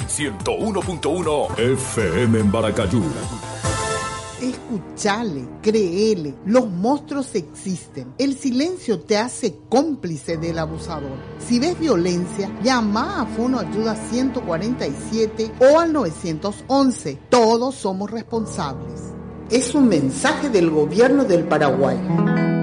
101.1 FM en Baracayú. Escuchale, créele, los monstruos existen. El silencio te hace cómplice del abusador. Si ves violencia, llama a Fono Ayuda 147 o al 911. Todos somos responsables. Es un mensaje del gobierno del Paraguay.